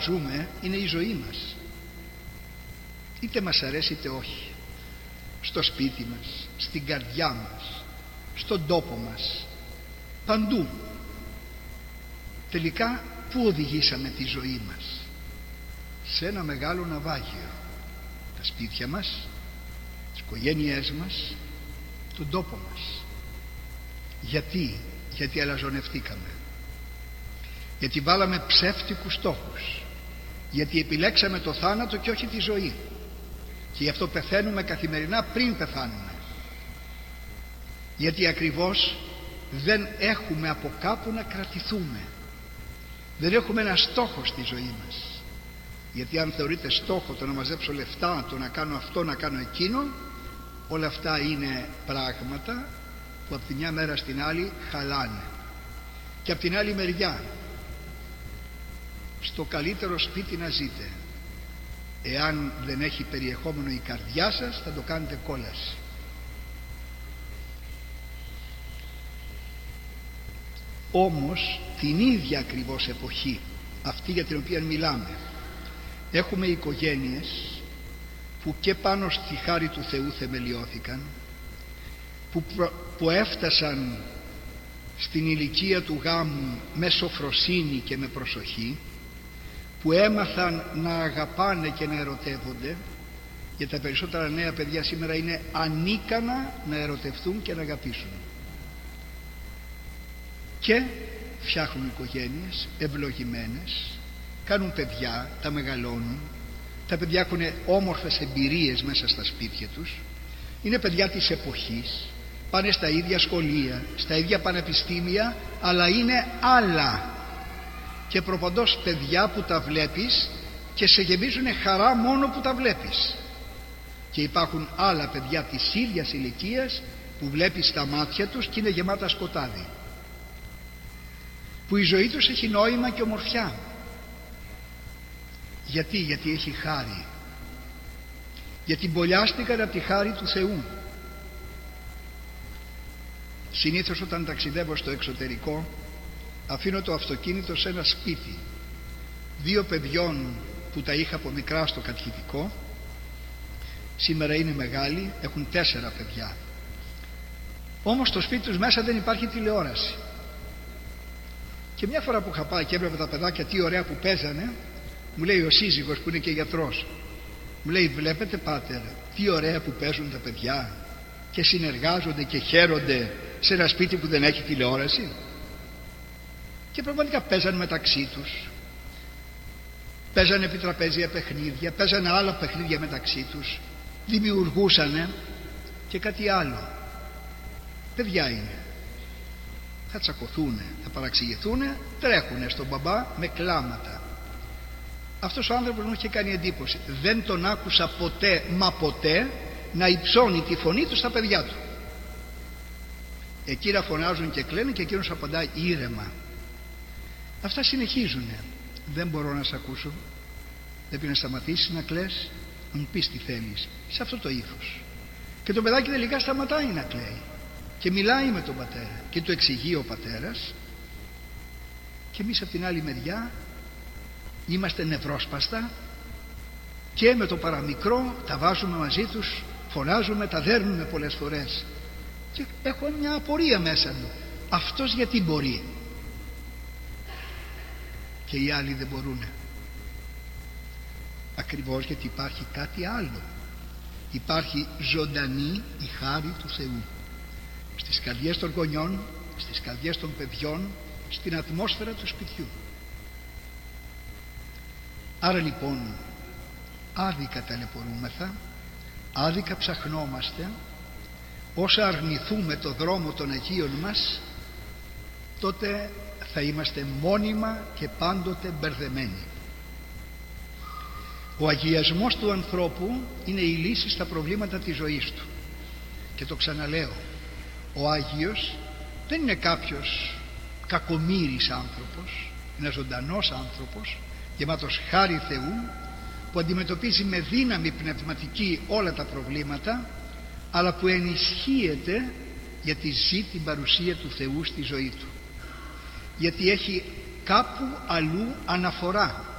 ζούμε είναι η ζωή μας, είτε μας αρέσει είτε όχι. Στο σπίτι μας, στην καρδιά μας, στον τόπο μας, παντού. Τελικά πού οδηγήσαμε τη ζωή μας? Σε ένα μεγάλο ναυάγιο. Τα σπίτια μας, τις οικογένειές μας, τον τόπο μας. Γιατί αλαζονευτήκαμε? Γιατί βάλαμε ψεύτικους στόχους, γιατί επιλέξαμε το θάνατο και όχι τη ζωή, και γι' αυτό πεθαίνουμε καθημερινά πριν πεθάνουμε. Γιατί ακριβώς δεν έχουμε από κάπου να κρατηθούμε, δεν έχουμε ένα στόχο στη ζωή μας. Γιατί αν θεωρείτε στόχο το να μαζέψω λεφτά, το να κάνω αυτό, να κάνω εκείνο, όλα αυτά είναι πράγματα που από τη μια μέρα στην άλλη χαλάνε. Και από την άλλη μεριά, στο καλύτερο σπίτι να ζείτε, εάν δεν έχει περιεχόμενο η καρδιά σας, θα το κάνετε κόλαση. Όμως την ίδια ακριβώς εποχή, αυτή για την οποία μιλάμε, έχουμε οικογένειες που και πάνω στη χάρη του Θεού θεμελιώθηκαν, που έφτασαν στην ηλικία του γάμου με σοφροσύνη και με προσοχή, που έμαθαν να αγαπάνε και να ερωτεύονται, γιατί τα περισσότερα νέα παιδιά σήμερα είναι ανίκανα να ερωτευτούν και να αγαπήσουν, και φτιάχνουν οικογένειες ευλογημένες, κάνουν παιδιά, τα μεγαλώνουν, τα παιδιά έχουν όμορφες εμπειρίες μέσα στα σπίτια τους, είναι παιδιά της εποχής, πάνε στα ίδια σχολεία, στα ίδια πανεπιστήμια, αλλά είναι άλλα, και προπαντός παιδιά που τα βλέπεις και σε γεμίζουν χαρά μόνο που τα βλέπεις. Και υπάρχουν άλλα παιδιά της ίδιας ηλικίας που βλέπεις τα μάτια τους και είναι γεμάτα σκοτάδι, που η ζωή τους έχει νόημα και ομορφιά. Γιατί έχει χάρη, γιατί μπολιάστηκαν από τη χάρη του Θεού. Συνήθως όταν ταξιδεύω στο εξωτερικό, αφήνω το αυτοκίνητο σε ένα σπίτι 2 παιδιών που τα είχα από μικρά στο κατηχητικό. Σήμερα είναι μεγάλοι, έχουν 4 παιδιά. Όμως στο σπίτι τους μέσα δεν υπάρχει τηλεόραση. Και μια φορά που είχα πάει και έβλεπα τα παιδάκια τι ωραία που παίζανε, μου λέει ο σύζυγος που είναι και γιατρός, μου λέει, βλέπετε πάτερ τι ωραία που παίζουν τα παιδιά και συνεργάζονται και χαίρονται σε ένα σπίτι που δεν έχει τηλεόραση? Και πραγματικά παίζανε μεταξύ τους, παίζανε επιτραπέζια παιχνίδια, παίζανε άλλα παιχνίδια μεταξύ τους, δημιουργούσανε. Και κάτι άλλο, παιδιά είναι, θα τσακωθούνε, θα παραξηγηθούνε, τρέχουνε στον μπαμπά με κλάματα. Αυτός ο άνθρωπος μου είχε κάνει εντύπωση, δεν τον άκουσα ποτέ, μα ποτέ, να υψώνει τη φωνή του στα παιδιά του. Εκείνα φωνάζουν και κλαίνουν και εκείνος απαντάει ήρεμα. Αυτά συνεχίζουνε. Δεν μπορώ να σε ακούσω, πρέπει να σταματήσεις να κλαις, να μου πεις τι θέλεις, σε αυτό το ύφος. Και το παιδάκι τελικά σταματάει να κλαίει και μιλάει με τον πατέρα και του εξηγεί ο πατέρας, και εμείς από την άλλη μεριά είμαστε νευρόσπαστα και με το παραμικρό τα βάζουμε μαζί τους, φωνάζουμε, τα δέρνουμε πολλές φορές, και έχω μια απορία μέσα μου, αυτός γιατί μπορεί και οι άλλοι δεν μπορούν? Ακριβώς γιατί υπάρχει κάτι άλλο, υπάρχει ζωντανή η χάρη του Θεού στις καρδιές των γονιών, στις καρδιές των παιδιών, στην ατμόσφαιρα του σπιτιού. Άρα λοιπόν άδικα ταλαιπωρούμεθα, άδικα ψαχνόμαστε. Όσα αρνηθούμε το δρόμο των Αγίων μας, τότε θα είμαστε μόνιμα και πάντοτε μπερδεμένοι. Ο αγιασμός του ανθρώπου είναι η λύση στα προβλήματα της ζωής του. Και το ξαναλέω, ο Άγιος δεν είναι κάποιος κακομοίρης άνθρωπος, είναι ζωντανός άνθρωπος, γεμάτος χάρη Θεού, που αντιμετωπίζει με δύναμη πνευματική όλα τα προβλήματα, αλλά που ενισχύεται γιατί ζει την παρουσία του Θεού στη ζωή του, γιατί έχει κάπου αλλού αναφορά.